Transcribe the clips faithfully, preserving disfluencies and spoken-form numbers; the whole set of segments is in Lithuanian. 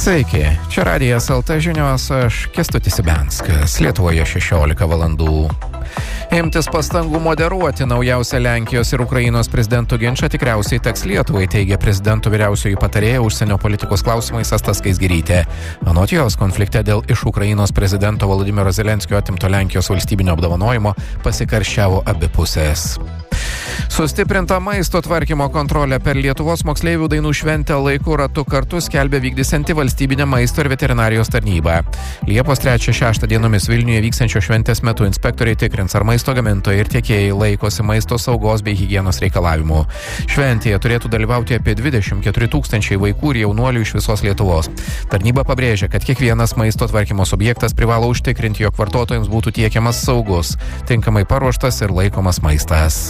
Sveiki, čia Radijas L T žinios, aš Kęstutis Ibenskas, Lietuvoje šešiolika valandų. Imtis pastangų moderuoti naujausią Lenkijos ir Ukrainos prezidentų ginčą tikriausiai teks Lietuvai, teigia prezidento vyriausioji patarėja užsienio politikos klausimais Asta Skaisgirytė. Anot jos, konflikte dėl iš Ukrainos prezidento Volodymyro Zelenskio atimto Lenkijos valstybinio apdovanojimo pasikarščiavo abi pusės. Sustiprinta maisto tvarkymo kontrolė per Lietuvos moksleivių dainų šventę laiku ratu kartu skelbia vykdysianti valstybinė maisto ir veterinarijos tarnyba. Liepos trečią šeštą dienomis Vilniuje vyksiančio šventės metu inspektoriai tikrins, ar maisto gamintojai ir tiekėjai laikosi maisto saugos bei higienos reikalavimų. Šventėje turėtų dalyvauti apie dvidešimt keturi tūkstančiai vaikų ir jaunuolių iš visos Lietuvos. Tarnyba pabrėžia, kad kiekvienas maisto tvarkymo subjektas privalo užtikrinti, jog vartotojams būtų tiekiamas saugus, tinkamai paruoštas ir laikomas maistas.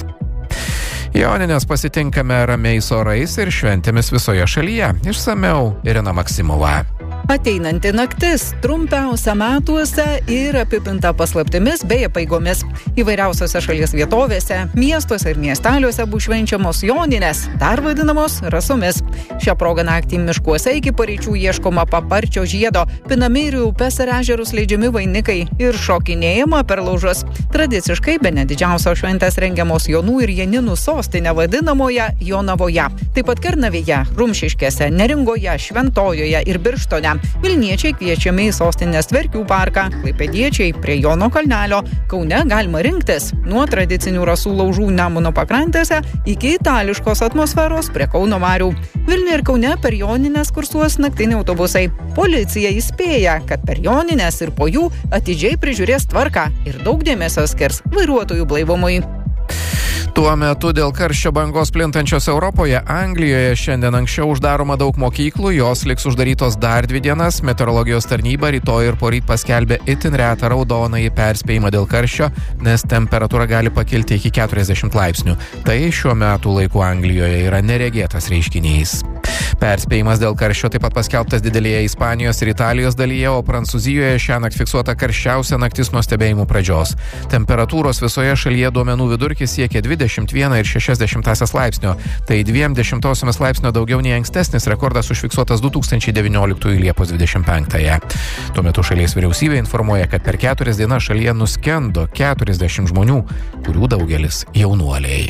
Jonines pasitinkame ramiais orais ir šventėmis visoje šalyje. Išsamiau Irina Maksimova. Ateinanti naktis trumpiausia metuose ir apipinta paslaptimis bei apeigomis. Įvairiausiose šalies vietovėse, miestuose ir miesteliuose bus švenčiamos joninės, dar vadinamos rasomis. Šią progą naktį miškuose iki paryčių ieškoma paparčio žiedo, pinami ir į upes ir ežerus leidžiami vainikai ir šokinėjama per laužus. Tradiciškai bene didžiausios šventės rengiamos Jonų ir Janinų sostinė vadinamoje Jonavoje. Taip pat Kernavėje, Rumšiškėse, Neringoje, Šventojoje ir Birštone. Vilniečiai kviečiami į sostinės Verkių parką, klaipėdiečiai prie Jono kalnelio. Kaune galima rinktis nuo tradicinių rasų laužų Nemuno pakrantėse iki itališkos atmosferos prie Kauno marių. Vilniuje ir Kaune per jonines kursuos naktiniai autobusai. Policija įspėja, kad per jonines ir po jų atidžiai prižiūrės tvarką ir daug dėmesio skirs vairuotojų blaivumui. Tuo metu dėl karščio bangos plintančios Europoje, Anglijoje šiandien anksčiau uždaroma daug mokyklų, jos liks uždarytos dar dvi dienas. Meteorologijos tarnyba rytoj ir poryt paskelbė itin retą raudonąjį perspėjimą dėl karščio, nes temperatūra gali pakilti iki keturiasdešimt laipsnių. Tai šiuo metu laiku Anglijoje yra neregėtas reiškinys. Perspėjimas dėl karščio taip pat paskelbtas didelėje Ispanijos ir Italijos dalyje, o Prancūzijoje šiąnakt fiksuota karščiausia naktis nuo stebėjimų pradžios. Temperatūros visoje šalyje duomenų vidurkis siekia dvidešimt vieną ir šešias dešimtąsias laipsnio. Tai dviem dešimtosiomis laipsnio daugiau nei ankstesnis rekordas užfiksuotas du tūkstančiai devynioliktųjų Liepos dvidešimt penktąją. Tuo metu šalies vyriausybė informuoja, kad per keturias dienas šalyje nuskendo keturiasdešimt žmonių, kurių daugelis jaunuoliai.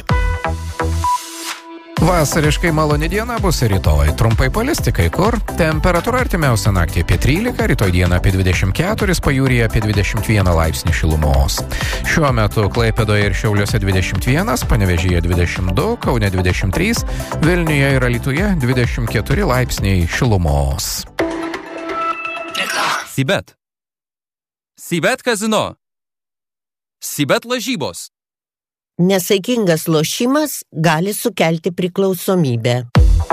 Vasariškai maloni diena bus ir rytoj. Trumpai palisti kai kur. Temperatūra artimiausią naktį apie trylika, rytoj dieną apie dvidešimt keturis, pajūryje apie dvidešimt vieną laipsnį šilumos. Šiuo metu Klaipėdoje ir Šiauliuose dvidešimt vienas, Panevėžyje dvidešimt du, Kaune dvidešimt trys, Vilniuje ir Alytuje dvidešimt keturi laipsniai šilumos. Sibet. Sibet kazino. Sibet lažybos. Nesaikingas lošimas gali sukelti priklausomybę.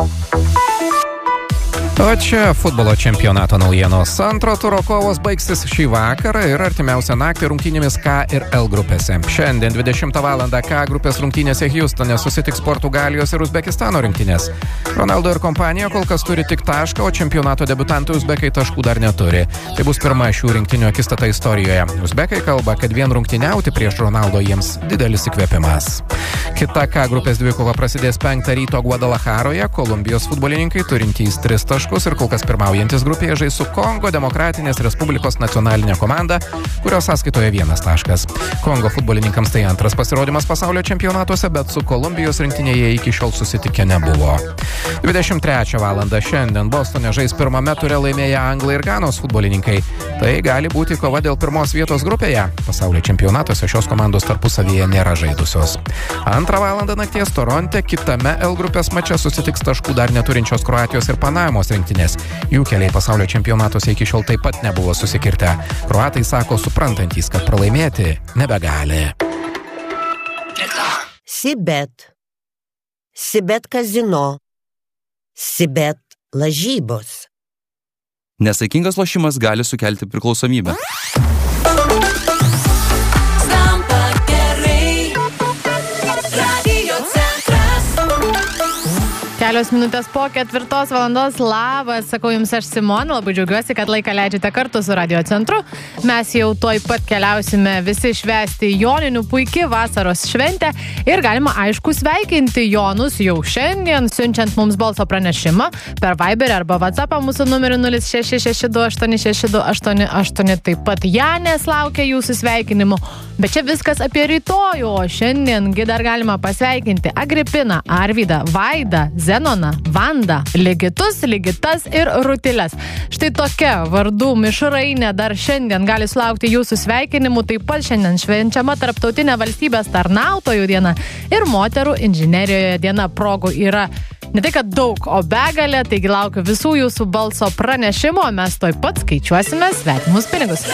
O čia futbolo čempionato naujienos. Antro turo kovos baigsis šį vakarą ir artimiausią naktį rungtynėmis K ir L grupėse. Šiandien dvidešimtą valandą K grupės rungtynėse Hjustone susitiks Portugalijos ir Uzbekistano rinktinės. Ronaldo ir kompanija kol kas turi tik tašką, o čempionato debiutantai uzbekai taškų dar neturi. Tai bus pirma šių rinktinių akistata istorijoje. Uzbekai kalba, kad vien rungtyniauti prieš Ronaldo jiems didelis įkvėpimas. Kita K grupės dvikova prasidės penktą ryto Guadalajaroje. Kolumbijos futbolininkai turintys tris taškus ir kol kas pirmaujantis grupėje žais su Kongo Demokratinės Respublikos nacionalinė komanda, kurios sąskaitoje vienas taškas. Kongo futbolininkams tai antras pasirodymas pasaulio čempionatuose, bet su Kolumbijos rinktinėje iki šiol susitikę nebuvo. dvidešimt trečią valandą šiandien Bostone žais pirmame ture laimėję Anglai ir Ganos futbolininkai. Tai gali būti kova dėl pirmos vietos grupėje. Pasaulio čempionatuose šios komandos tarpusavyje nėra žaidusios. Antrą valandą nakties Toronte kitame L grupės mače susitiks taškų dar neturinčios Kroatijos ir Panamos rinktinės. Jų keliai pasaulio čempionatuose iki šiol taip pat nebuvo susikirtę. Kroatai sako suprantantys, kad pralaimėti nebegali. Sibet. Sibet kazino. Sibet lažybos. Nesaikingas lošimas gali sukelti priklausomybę. Kelios minutės po ketvirtos valandos. Labas, sakau jums aš Simona, labai džiaugiuosi, kad laiką leidžiate kartu su Radio Centru. Mes jau tuoj pat keliausime visi švęsti joninių puiki vasaros šventę ir galima aišku sveikinti jonus jau šiandien, siunčiant mums balso pranešimą per Viberį arba WhatsAppą mūsų numeriu nulis šeši šeši du aštuoni šeši du aštuoni aštuoni. Taip pat Janės laukia jūsų sveikinimų. Bet čia viskas apie rytojų, o šiandiengi dar galima pasveikinti Agripiną, Arvydą, Vaidą, Zenoną, Vandą, Ligitus, Ligitas ir Rutiles. Štai tokia vardų mišrainė dar šiandien gali sulaukti jūsų sveikinimų. Taip pat šiandien švenčiama Tarptautinė valstybės tarnautojų diena ir moterų inžinerijoje diena. Progų yra ne tai, kad daug, o begalė, taigi laukiu visų jūsų balso pranešimo, mes toj pat skaičiuosime svetimus pinigus.